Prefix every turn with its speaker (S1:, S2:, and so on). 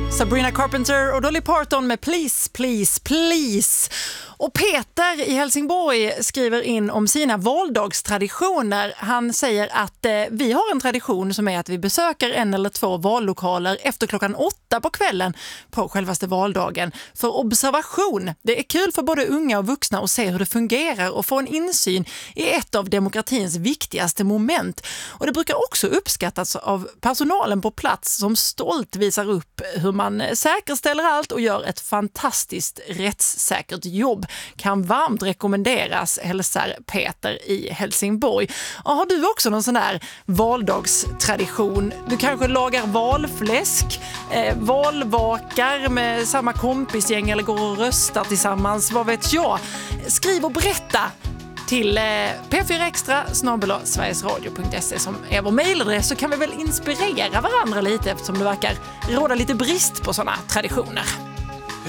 S1: Sabrina Carpenter och Dolly Parton med Please, Please, Please. Och Peter i Helsingborg skriver in om sina valdagstraditioner. Han säger att vi har en tradition som är att vi besöker 1 eller 2 vallokaler efter klockan 8 på kvällen på självaste valdagen för observation. Det är kul för både unga och vuxna att se hur det fungerar och få en insyn i ett av demokratins viktigaste moment. Och det brukar också uppskattas av personalen på plats som stolt visar upp hur man säkerställer allt och gör ett fantastiskt rättssäkert jobb. Kan varmt rekommenderas, hälsar Peter i Helsingborg. Och har du också någon sån här valdagstradition? Du kanske lagar valfläsk, valvakar med samma kompisgäng eller går och röstar tillsammans, vad vet jag? Skriv och berätta till p4extra@sverigesradio.se som är vår mejladress, så kan vi väl inspirera varandra lite eftersom det verkar råda lite brist på såna traditioner.